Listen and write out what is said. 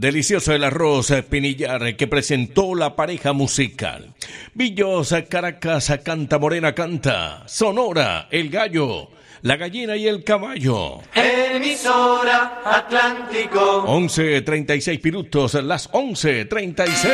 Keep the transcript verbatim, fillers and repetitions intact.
delicioso el arroz pinillar que presentó la pareja musical. Villos, Caracas, Canta Morena Canta. Sonora, El Gallo, La Gallina y el Caballo. Emisora Atlántico. once treinta y seis minutos, las once treinta y seis.